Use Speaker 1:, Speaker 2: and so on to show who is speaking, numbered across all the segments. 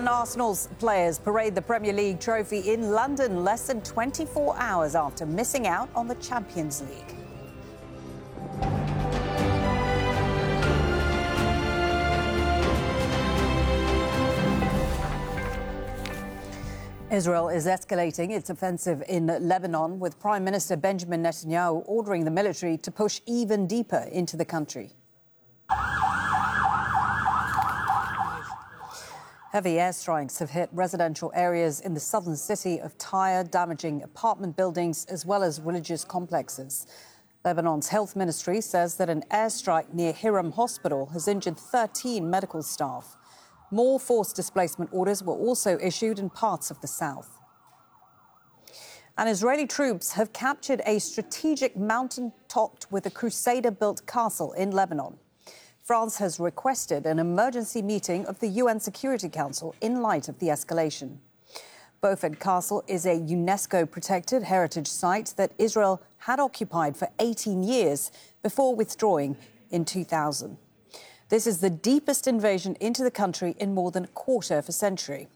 Speaker 1: And Arsenal's players parade the Premier League trophy in London less than 24 hours after missing out on the Champions League. Israel is escalating its offensive in Lebanon, with Prime Minister Benjamin Netanyahu ordering the military to push even deeper into the country. Heavy airstrikes have hit residential areas in the southern city of Tyre, damaging apartment buildings as well as religious complexes. Lebanon's health ministry says that an airstrike near Hiram Hospital has injured 13 medical staff. More forced displacement orders were also issued in parts of the south. And Israeli troops have captured a strategic mountain topped with a Crusader-built castle in Lebanon. France has requested an emergency meeting of the UN Security Council in light of the escalation. Beaufort Castle is a UNESCO-protected heritage site that Israel had occupied for 18 years before withdrawing in 2000. This is the deepest invasion into the country in more than a quarter of a century.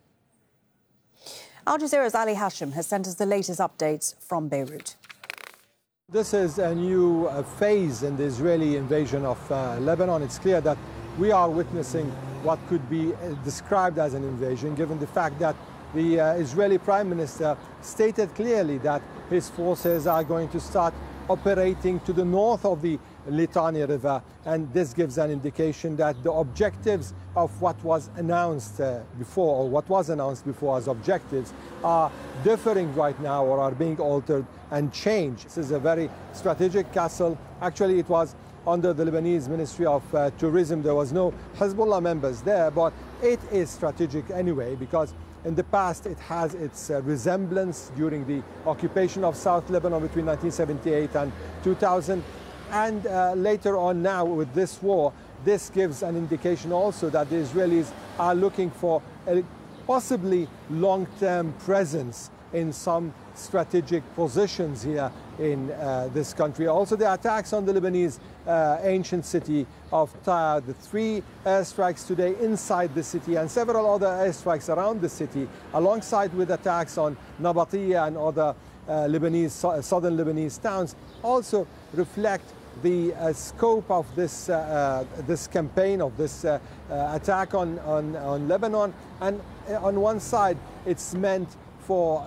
Speaker 1: Al Jazeera's Ali Hashim has sent us the latest updates from Beirut.
Speaker 2: This is a new phase in the Israeli invasion of Lebanon. It's clear that we are witnessing what could be described as an invasion, given the fact that the Israeli Prime Minister stated clearly that his forces are going to start operating to the north of the Litani River, and this gives an indication that the objectives of what was announced before, or what was announced before as objectives, are differing right now or are being altered and changed. This is a very strategic castle. Actually, it was under the Lebanese Ministry of Tourism. There was no Hezbollah members there, but it is strategic anyway because in the past it has its resemblance during the occupation of South Lebanon between 1978 and 2000. And later on now with this war, this gives an indication also that the Israelis are looking for a possibly long-term presence in some strategic positions here in this country. Also, the attacks on the Lebanese ancient city of Tyre, the 3 airstrikes today inside the city and several other airstrikes around the city, alongside with attacks on Nabateeh and other southern Lebanese towns, also reflect the scope of this campaign, of this attack on Lebanon. And on one side, it's meant for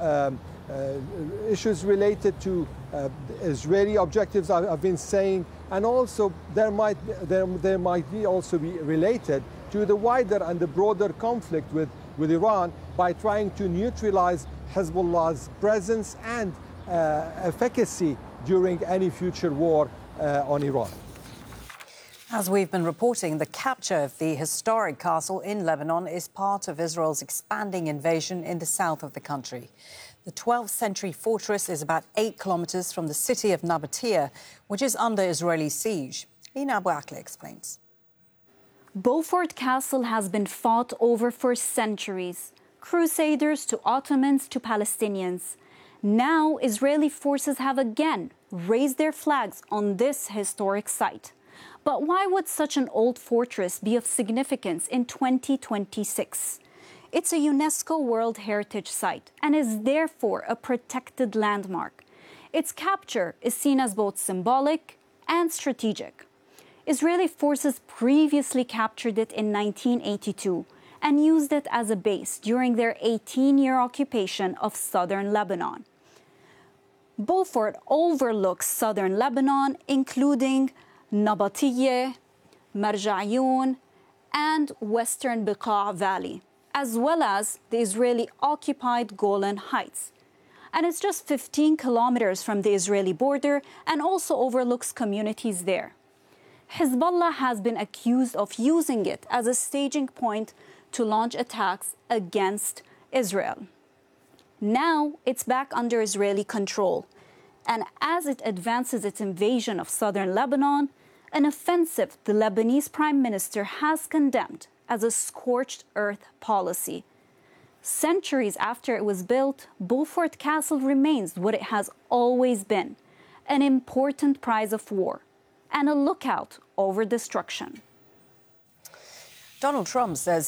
Speaker 2: issues related to Israeli objectives, I've been saying, and also there might be also be related to the wider and the broader conflict with Iran by trying to neutralize Hezbollah's presence and efficacy during any future war on Iran.
Speaker 1: As we've been reporting, the capture of the historic castle in Lebanon is part of Israel's expanding invasion in the south of the country. The 12th century fortress is about 8 kilometers from the city of Nabateeh, which is under Israeli siege. Lina Abu Akleh explains.
Speaker 3: Beaufort Castle has been fought over for centuries. Crusaders to Ottomans to Palestinians. Now, Israeli forces have again raised their flags on this historic site. But why would such an old fortress be of significance in 2026? It's a UNESCO World Heritage Site and is therefore a protected landmark. Its capture is seen as both symbolic and strategic. Israeli forces previously captured it in 1982 and used it as a base during their 18-year occupation of southern Lebanon. Beaufort overlooks southern Lebanon, including Nabateeh, Marja'yun, and western Bekaa Valley, as well as the Israeli-occupied Golan Heights. And it's just 15 kilometers from the Israeli border and also overlooks communities there. Hezbollah has been accused of using it as a staging point to launch attacks against Israel. Now it's back under Israeli control. And as it advances its invasion of southern Lebanon, an offensive the Lebanese Prime Minister has condemned as a scorched earth policy. Centuries after it was built, Beaufort Castle remains what it has always been, an important prize of war and a lookout over destruction.
Speaker 1: Donald Trump says